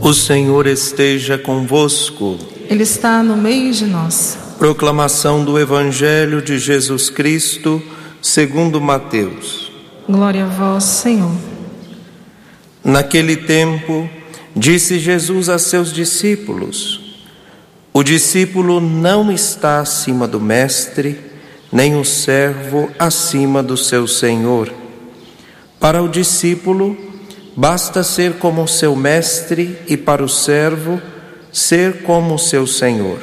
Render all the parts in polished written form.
O Senhor esteja convosco. Ele está no meio de nós. Proclamação do Evangelho de Jesus Cristo, segundo Mateus. Glória a vós, Senhor. Naquele tempo, disse Jesus a seus discípulos: o discípulo não está acima do mestre, nem o servo acima do seu senhor. Para o discípulo, basta ser como seu mestre, e para o servo, ser como seu senhor.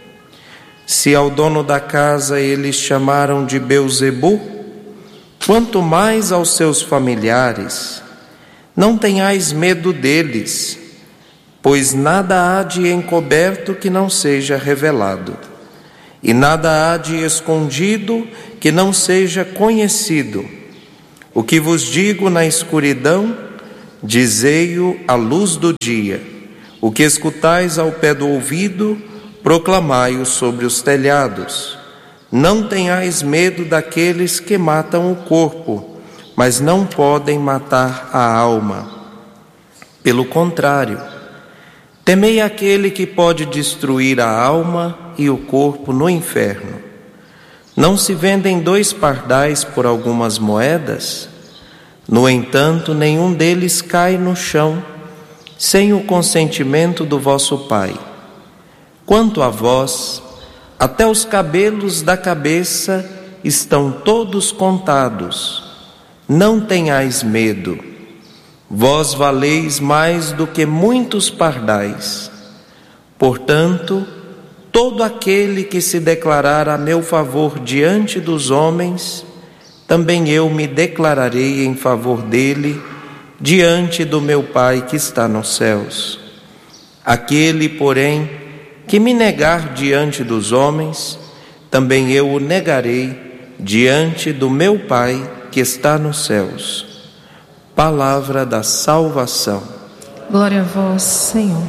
Se ao dono da casa eles chamaram de Beelzebu, quanto mais aos seus familiares. Não tenhais medo deles, pois nada há de encoberto que não seja revelado, e nada há de escondido que não seja conhecido. O que vos digo na escuridão, dizei-o à luz do dia. O que escutais ao pé do ouvido, proclamai-o sobre os telhados. Não tenhais medo daqueles que matam o corpo, mas não podem matar a alma. Pelo contrário, temei aquele que pode destruir a alma e o corpo no inferno. Não se vendem 2 pardais por algumas moedas? No entanto, nenhum deles cai no chão, sem o consentimento do vosso Pai. Quanto a vós, até os cabelos da cabeça estão todos contados. Não tenhais medo. Vós valeis mais do que muitos pardais. Portanto, todo aquele que se declarar a meu favor diante dos homens, também eu me declararei em favor dele diante do meu Pai que está nos céus. Aquele, porém, que me negar diante dos homens, também eu o negarei diante do meu Pai que está nos céus. Palavra da salvação. Glória a vós, Senhor.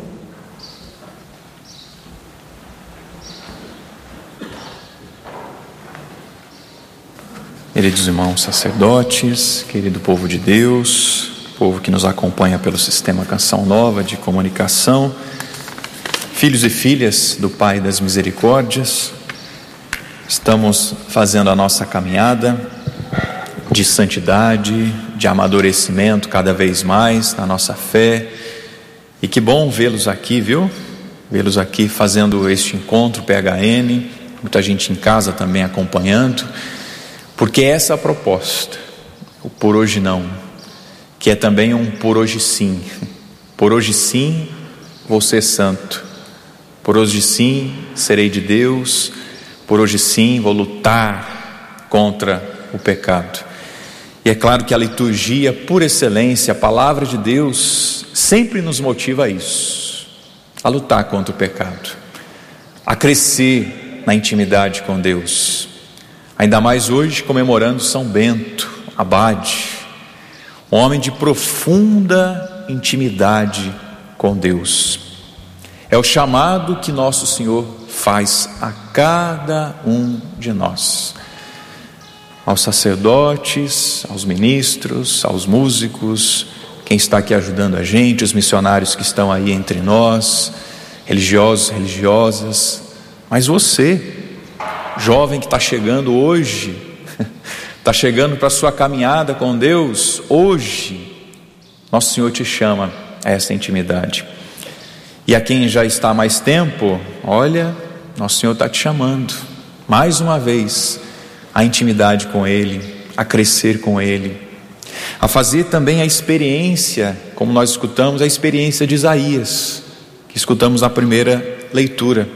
Queridos irmãos sacerdotes, querido povo de Deus, povo que nos acompanha pelo Sistema Canção Nova de comunicação, filhos e filhas do Pai das Misericórdias, estamos fazendo a nossa caminhada de santidade, de amadurecimento cada vez mais na nossa fé, e que bom vê-los aqui, viu? Vê-los aqui fazendo este encontro PHN, muita gente em casa também acompanhando, porque essa é a proposta, o por hoje não, que é também um por hoje sim. Por hoje sim vou ser santo, por hoje sim serei de Deus, por hoje sim vou lutar contra o pecado. E é claro que a liturgia, por excelência, a palavra de Deus, sempre nos motiva a isso, a lutar contra o pecado, a crescer na intimidade com Deus. Ainda mais hoje comemorando São Bento, abade, um homem de profunda intimidade com Deus. É o chamado que nosso Senhor faz a cada um de nós, aos sacerdotes, aos ministros, aos músicos, quem está aqui ajudando a gente, os missionários que estão aí entre nós, religiosos, religiosas, mas você, jovem que está chegando hoje, está chegando para a sua caminhada com Deus, hoje, nosso Senhor te chama a essa intimidade. E a quem já está há mais tempo, olha, nosso Senhor está te chamando, mais uma vez, a intimidade com Ele, a crescer com Ele, a fazer também a experiência, como nós escutamos, a experiência de Isaías, que escutamos na primeira leitura.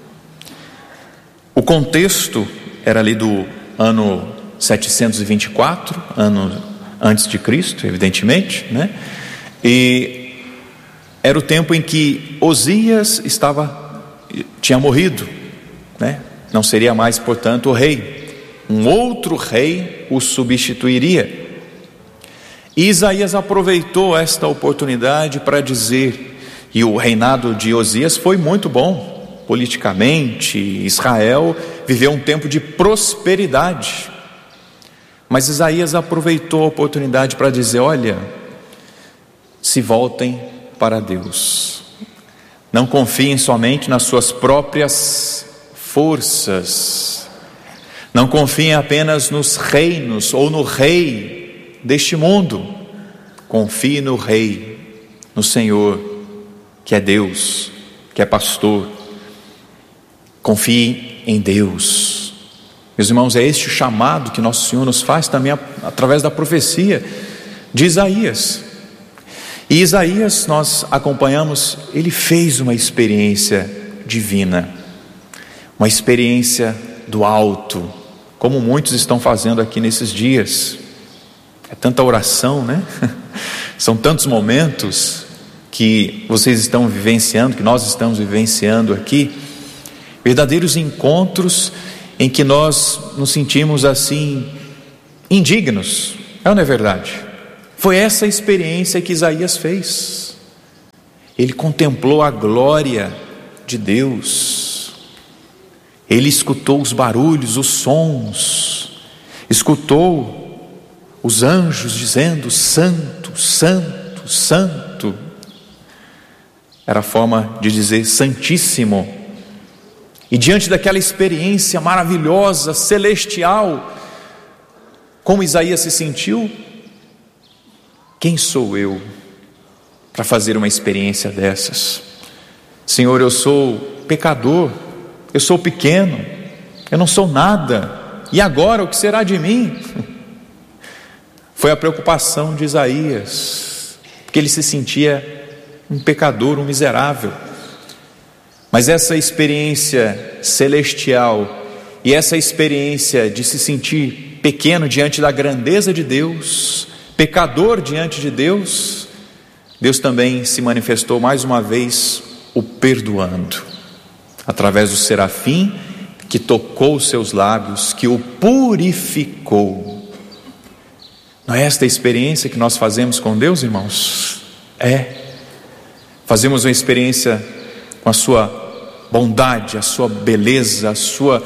O contexto era ali do ano 724, ano antes de Cristo, evidentemente, né? E era o tempo em que Osias tinha morrido, né? Não seria mais, portanto, o rei. Um outro rei o substituiria. E Isaías aproveitou esta oportunidade para dizer, e o reinado de Osias foi muito bom. Politicamente, Israel viveu um tempo de prosperidade, mas Isaías aproveitou a oportunidade para dizer: olha, se voltem para Deus. Não confiem somente nas suas próprias forças. Não confiem apenas nos reinos ou no rei deste mundo. Confie no Rei, no Senhor, que é Deus, que é pastor. Confie em Deus. Meus irmãos, é este o chamado que nosso Senhor nos faz também através da profecia de Isaías. E Isaías, nós acompanhamos, ele fez uma experiência divina, uma experiência do alto, como muitos estão fazendo aqui nesses dias. É tanta oração, né? São tantos momentos que vocês estão vivenciando, que nós estamos vivenciando aqui, verdadeiros encontros em que nós nos sentimos assim, indignos. É ou não é verdade? Foi essa experiência que Isaías fez. Ele contemplou a glória de Deus. Ele escutou os barulhos, os sons. Escutou os anjos dizendo: Santo, Santo, Santo. Era a forma de dizer Santíssimo. E diante daquela experiência maravilhosa, celestial, como Isaías se sentiu? Quem sou eu para fazer uma experiência dessas? Senhor, eu sou pecador, eu sou pequeno, eu não sou nada, e agora o que será de mim? Foi a preocupação de Isaías, porque ele se sentia um pecador, um miserável. Mas essa experiência celestial e essa experiência de se sentir pequeno diante da grandeza de Deus, pecador diante de Deus, Deus também se manifestou mais uma vez o perdoando, através do serafim que tocou os seus lábios, que o purificou. Não é esta a experiência que nós fazemos com Deus, irmãos? Fazemos uma experiência com a sua bondade, a sua beleza, a sua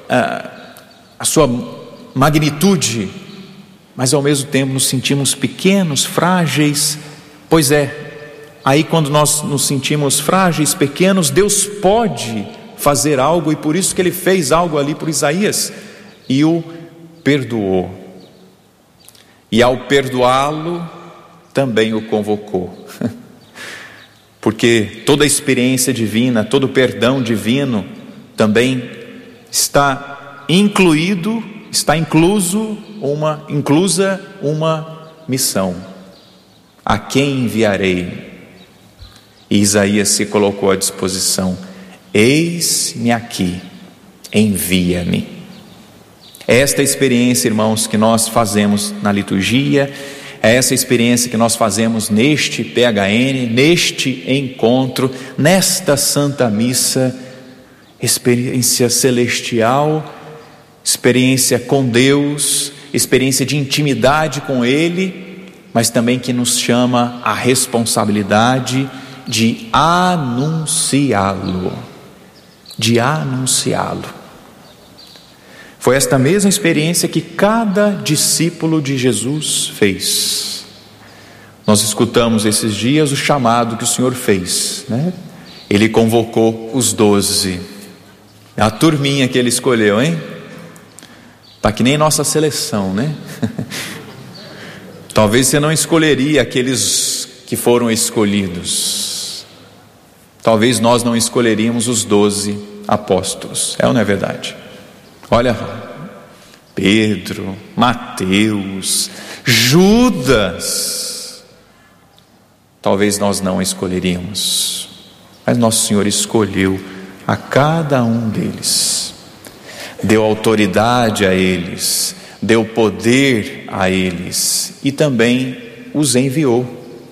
magnitude, mas ao mesmo tempo nos sentimos pequenos, frágeis. Pois aí quando nós nos sentimos frágeis, pequenos, Deus pode fazer algo, e por isso que Ele fez algo ali por Isaías, e o perdoou, e ao perdoá-lo, também o convocou. Porque toda a experiência divina, todo o perdão divino também está inclusa uma missão. A quem enviarei? E Isaías se colocou à disposição: eis-me aqui, envia-me. É esta experiência, irmãos, que nós fazemos na liturgia. É essa experiência que nós fazemos neste PHN, neste encontro, nesta Santa Missa. Experiência celestial, experiência com Deus, experiência de intimidade com Ele, mas também que nos chama a responsabilidade de anunciá-lo. Foi esta mesma experiência que cada discípulo de Jesus fez. Nós escutamos esses dias o chamado que o Senhor fez, né? Ele convocou os 12. A turminha que Ele escolheu, hein? Tá que nem nossa seleção, né? Talvez você não escolheria aqueles que foram escolhidos. Talvez nós não escolheríamos os 12 apóstolos. É ou não é verdade? Olha, Pedro, Mateus, Judas, talvez nós não escolheríamos, mas nosso Senhor escolheu a cada um deles, deu autoridade a eles, deu poder a eles e também os enviou.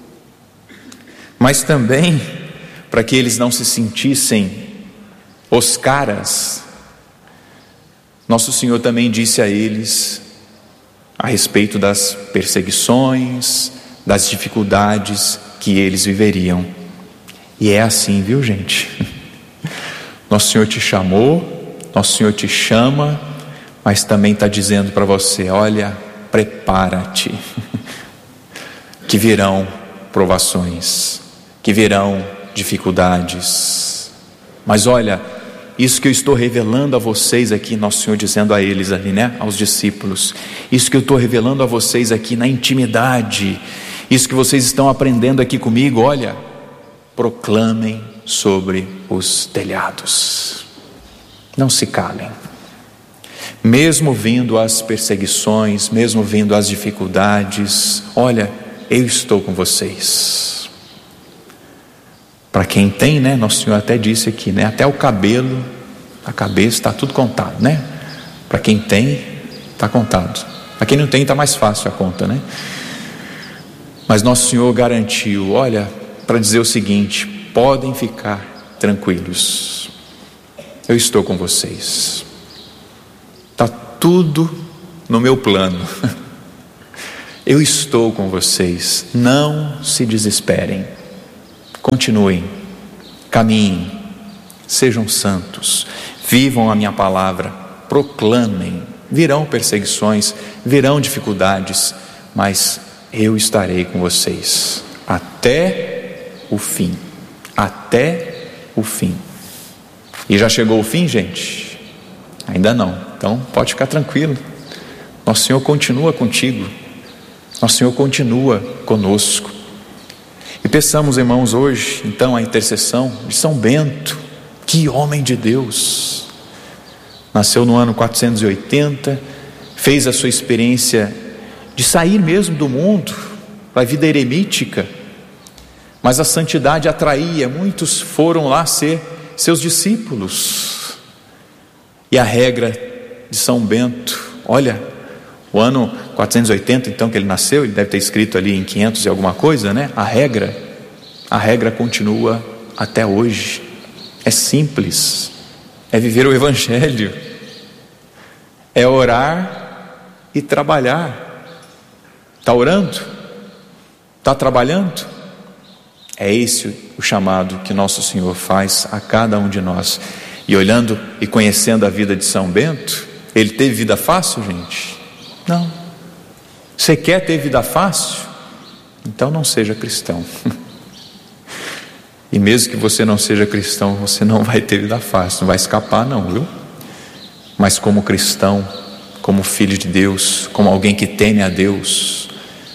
Mas também para que eles não se sentissem os caras, nosso Senhor também disse a eles a respeito das perseguições, das dificuldades que eles viveriam. E é assim, viu, gente? Nosso Senhor te chamou, nosso Senhor te chama, mas também está dizendo para você: olha, prepara-te, que virão provações, que virão dificuldades. Mas olha, isso que eu estou revelando a vocês aqui, Nosso Senhor dizendo a eles ali, né, aos discípulos, isso que eu estou revelando a vocês aqui na intimidade, isso que vocês estão aprendendo aqui comigo, olha, proclamem sobre os telhados. Não se calem. Mesmo vindo as perseguições, mesmo vindo as dificuldades, olha, eu estou com vocês. Para quem tem, né, Nosso Senhor até disse aqui, né, até o cabelo, a cabeça, está tudo contado, né? Para quem tem, está contado. Para quem não tem, está mais fácil a conta, né? Mas Nosso Senhor garantiu, olha, para dizer o seguinte: podem ficar tranquilos, eu estou com vocês. Está tudo no meu plano. Eu estou com vocês. Não se desesperem. Continuem, caminhem, sejam santos, vivam a minha palavra, proclamem. Virão perseguições, virão dificuldades, mas eu estarei com vocês até o fim. Até o fim. E já chegou o fim, gente? Ainda não. Então pode ficar tranquilo. Nosso Senhor continua contigo. Nosso Senhor continua conosco. E peçamos, irmãos, hoje, então, a intercessão de São Bento. Que homem de Deus! Nasceu no ano 480, fez a sua experiência de sair mesmo do mundo, da vida eremítica, mas a santidade atraía, muitos foram lá ser seus discípulos. E a regra de São Bento, olha, o ano 480 então que ele nasceu, ele deve ter escrito ali em 500 e alguma coisa, né? A regra continua até hoje. É simples, é viver o Evangelho, é orar e trabalhar. Está orando? Está trabalhando? É esse o chamado que Nosso Senhor faz a cada um de nós. E olhando e conhecendo a vida de São Bento, ele teve vida fácil, gente? Não. Você quer ter vida fácil? Então não seja cristão. E mesmo que você não seja cristão, você não vai ter vida fácil, não vai escapar não, viu? Mas como cristão, como filho de Deus, como alguém que teme a Deus,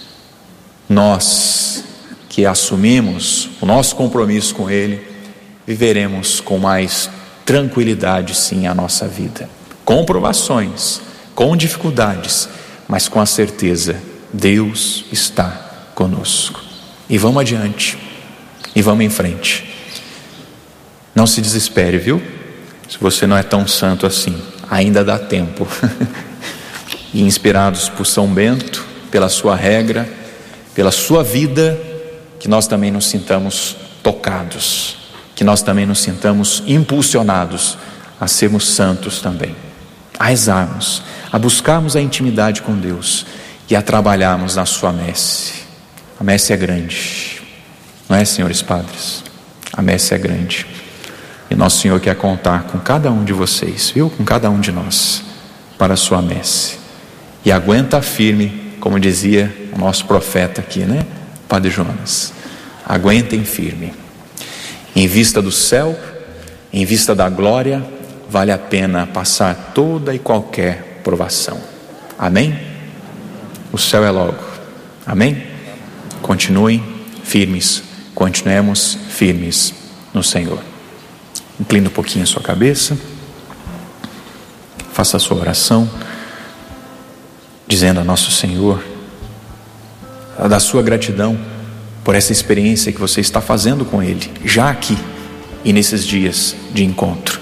nós que assumimos o nosso compromisso com Ele, viveremos com mais tranquilidade sim a nossa vida, com provações, com dificuldades, mas com a certeza, Deus está conosco. E vamos adiante, e vamos em frente. Não se desespere, viu? Se você não é tão santo assim, ainda dá tempo. E inspirados por São Bento, pela sua regra, pela sua vida, que nós também nos sintamos tocados, que nós também nos sintamos impulsionados a sermos santos também, a rezarmos, a buscarmos a intimidade com Deus e a trabalharmos na sua messe. A messe é grande, não é, senhores padres? A messe é grande e Nosso Senhor quer contar com cada um de vocês, viu? Com cada um de nós, para a sua messe. E aguenta firme, como dizia o nosso profeta aqui, né? Padre Jonas, aguentem firme. Em vista do céu, em vista da glória, vale a pena passar toda e qualquer provação. Amém? O céu é logo. Amém? Continuem firmes, continuemos firmes no Senhor. Inclina um pouquinho a sua cabeça, faça a sua oração, dizendo a Nosso Senhor da sua gratidão por essa experiência que você está fazendo com Ele, já aqui e nesses dias de encontro.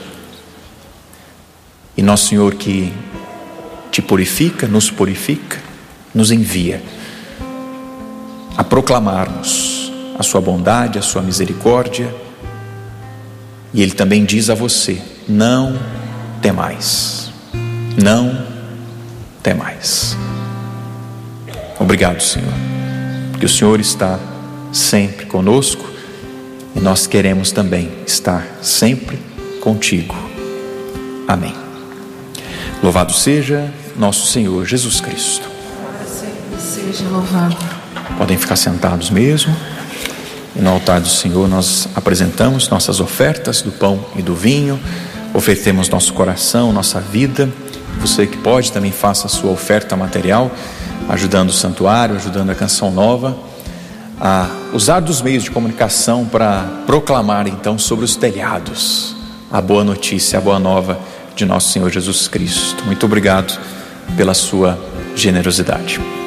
E Nosso Senhor que te purifica, nos envia a proclamarmos a sua bondade, a sua misericórdia. E Ele também diz a você: não temais, não temais. Obrigado, Senhor, porque o Senhor está sempre conosco e nós queremos também estar sempre contigo. Amém. Louvado seja nosso Senhor Jesus Cristo. Seja louvado. Podem ficar sentados mesmo. E no altar do Senhor nós apresentamos nossas ofertas do pão e do vinho, oferecemos nosso coração, nossa vida. Você que pode também faça a sua oferta material, ajudando o santuário, ajudando a Canção Nova, a usar dos meios de comunicação para proclamar então sobre os telhados a boa notícia, a boa nova de nosso Senhor Jesus Cristo. Muito obrigado pela sua generosidade.